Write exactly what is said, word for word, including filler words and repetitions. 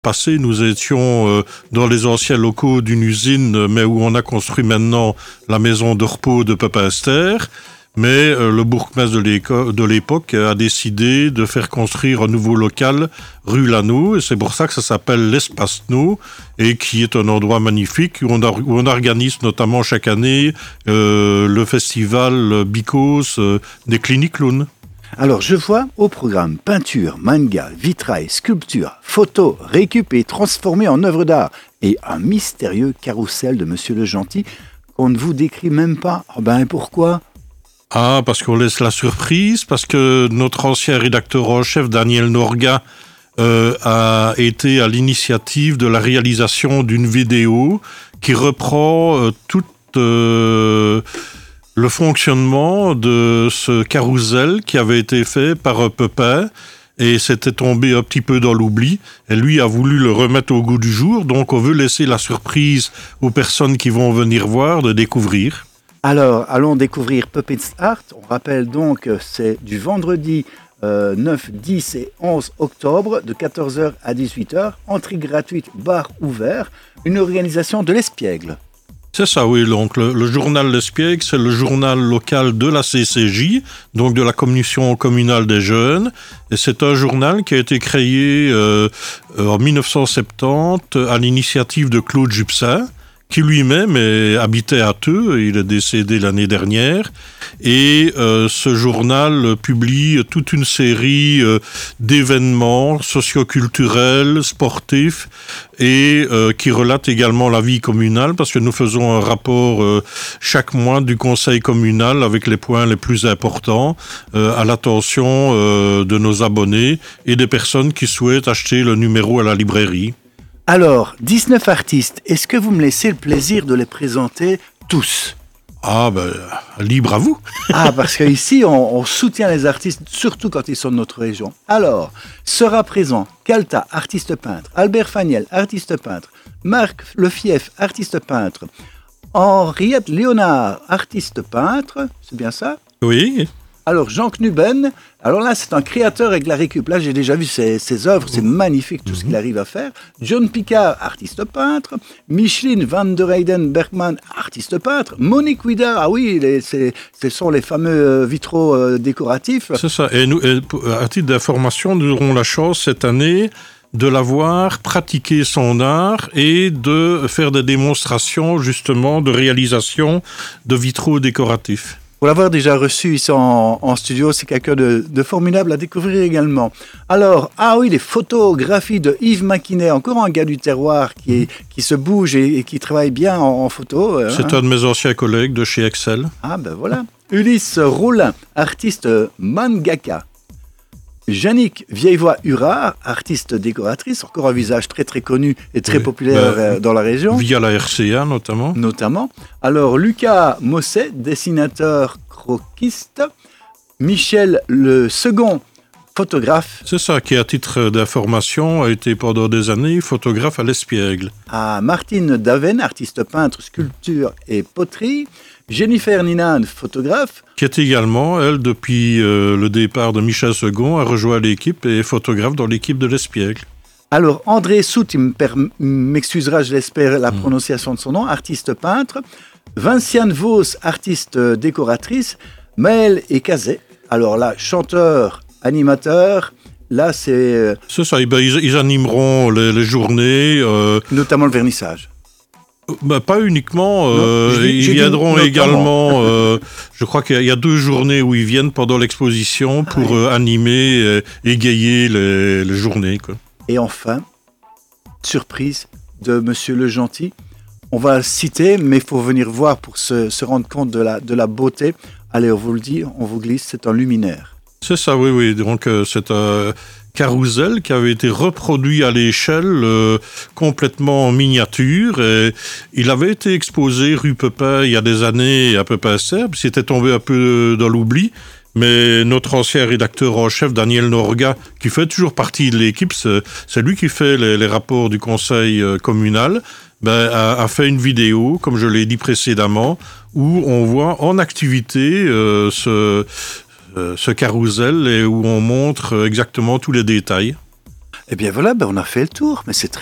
Passé, nous étions euh, dans les anciens locaux d'une usine, mais où on a construit maintenant la maison de repos de Papa Esther. Mais euh, le bourgmestre de, de l'époque a décidé de faire construire un nouveau local rue Lano, et c'est pour ça que ça s'appelle l'Espace No, et qui est un endroit magnifique où on, a, où on organise notamment chaque année euh, le festival Bicos euh, des cliniques clowns. Alors, je vois au programme peinture, manga, vitrail, sculpture, photo, récupérée, transformée en œuvre d'art et un mystérieux carrousel de Monsieur le Gentil qu'on ne vous décrit même pas. Oh ben, pourquoi ? Ah, parce qu'on laisse la surprise, parce que notre ancien rédacteur en chef, Daniel Norga, euh, a été à l'initiative de la réalisation d'une vidéo qui reprend euh, toute... Euh, le fonctionnement de ce carrousel qui avait été fait par Pepin et c'était tombé un petit peu dans l'oubli. Et lui a voulu le remettre au goût du jour, donc on veut laisser la surprise aux personnes qui vont venir voir de découvrir. Alors, allons découvrir Puppets Art. On rappelle donc que c'est du vendredi euh, neuf, dix et onze octobre de quatorze heures à dix-huit heures. Entrée gratuite, bar ouvert. Une organisation de l'Espiègle. C'est ça, oui. Donc, le, le journal L'Espiègle, c'est le journal local de la C C J, donc de la Commission communale des jeunes. Et c'est un journal qui a été créé euh, en dix-neuf cent soixante-dix à l'initiative de Claude Jupsin, qui lui-même est, habitait à Theux, il est décédé l'année dernière, et euh, ce journal publie toute une série euh, d'événements socioculturels, sportifs, et euh, qui relate également la vie communale, parce que nous faisons un rapport euh, chaque mois du conseil communal avec les points les plus importants euh, à l'attention euh, de nos abonnés et des personnes qui souhaitent acheter le numéro à la librairie. Alors, dix-neuf artistes, est-ce que vous me laissez le plaisir de les présenter tous ? Ah ben, libre à vous. Ah, parce qu'ici, on, on soutient les artistes, surtout quand ils sont de notre région. Alors, sera présent Calta, artiste peintre, Albert Faniel, artiste peintre, Marc Lefief, artiste peintre, Henriette Léonard, artiste peintre, c'est bien ça ? Oui. Alors, Jean Knuben, alors là, c'est un créateur avec la récup. Là, j'ai déjà vu ses, ses œuvres, c'est magnifique tout ce qu'il arrive à faire. John Picard, artiste peintre. Micheline van der Heyden Bergman, artiste peintre. Monique Ouida, ah oui, les, c'est, ce sont les fameux vitraux euh, décoratifs. C'est ça. Et nous, et, à titre d'information, nous aurons la chance cette année de la voir pratiquer son art et de faire des démonstrations, justement, de réalisation de vitraux décoratifs. Pour l'avoir déjà reçu ici en, en studio, c'est quelqu'un de, de formidable à découvrir également. Alors, ah oui, les photographies de Yves Maquinet, encore un gars du terroir qui, est, qui se bouge et, et qui travaille bien en, en photo. Euh, c'est hein. un de mes anciens collègues de chez Excel. Ah ben voilà. Ulysse Rollin, artiste mangaka. Jannick Vieillevoix-Hurard, artiste décoratrice, encore un visage très très connu et très oui, populaire ben, dans la région. Via la R C A notamment. Notamment. Alors Lucas Mosset, dessinateur croquiste. Michel Le Second, photographe. C'est ça, qui à titre d'information a été pendant des années photographe à l'Espiègle. À Martine Daven, artiste peintre, sculpture et poterie. Jennifer Ninan, photographe. Qui est également, elle, depuis euh, le départ de Michel Second, a rejoint l'équipe et est photographe dans l'équipe de l'Espiègle. Alors, André Sout, il me per... m'excusera, je l'espère, la prononciation de son nom, artiste peintre. Vinciane Vos, artiste décoratrice. Maëlle et Cazet, alors là, chanteur, animateur. Là, c'est... C'est ça, ben, ils, ils animeront les, les journées. Euh... Notamment le vernissage. Bah, pas uniquement, euh, non, ils viendront également, euh, je crois qu'il y a deux journées où ils viennent pendant l'exposition pour ah, oui. euh, animer et égayer les, les journées. Quoi. Et enfin, surprise de Monsieur le Gentil, on va le citer, mais il faut venir voir pour se, se rendre compte de la, de la beauté. Allez, on vous le dit, on vous glisse, c'est un luminaire. C'est ça, oui, oui, donc euh, c'est un... Euh... carrousel qui avait été reproduit à l'échelle euh, complètement en miniature et il avait été exposé rue Pepin il y a des années à Pepin-Serbe, c'était tombé un peu dans l'oubli, mais notre ancien rédacteur en chef Daniel Norga, qui fait toujours partie de l'équipe, c'est, c'est lui qui fait les, les rapports du conseil euh, communal, ben, a, a fait une vidéo, comme je l'ai dit précédemment, où on voit en activité euh, ce... ce carrousel et où on montre exactement tous les détails. Eh bien voilà, ben on a fait le tour, mais c'est